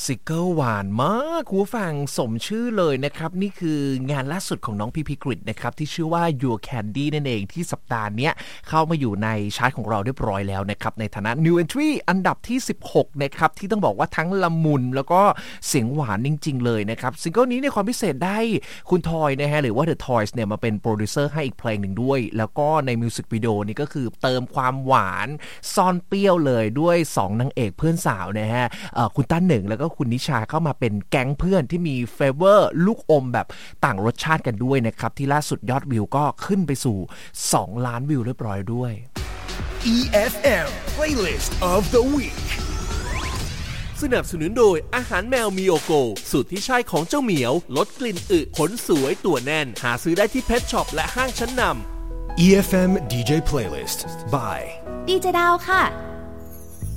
ซิงเกิลหวานมากคุณผู้ฟังสมชื่อเลยนะครับนี่คืองานล่าสุดของน้องพีพีกฤษนะครับที่ชื่อว่า Your Candy นั่นเองที่สัปดาห์นี้เข้ามาอยู่ในชาร์ตของเราเรียบร้อยแล้วนะครับในฐานะ New Entry อันดับที่16นะครับที่ต้องบอกว่าทั้งละมุนแล้วก็เสียงหวานจริงๆเลยนะครับซิงเกิลนี้ในความพิเศษได้คุณทอยนะฮะหรือว่า The Toys เนี่ยมาเป็นโปรดิวเซอร์ให้อีกเพลงหนึ่งด้วยแล้วก็ในมิวสิกวิดีโอนี่ก็คือเติมความหวานซ่อนเปรี้ยวเลยด้วย2นางเอกเพื่อนสาวนะฮะคุณต้าหนึ่งแล้วก็คุณนิชาเข้ามาเป็นแก๊งเพื่อนที่มีเฟเวอร์ลูกอมแบบต่างรสชาติกันด้วยนะครับที่ล่าสุดยอดวิวก็ขึ้นไปสู่2 ล้านวิวเรียบร้อยด้วย EFM Playlist of the Week สนับสนุนโดยอาหารแมวมิโอโกสูตรที่ใช่ของเจ้าเหมียวลดกลิ่นอึขนสวยตัวแน่นหาซื้อได้ที่เพชช็อปและห้างชั้นนำ EFM DJ Playlist by ดีเจดาวค่ะ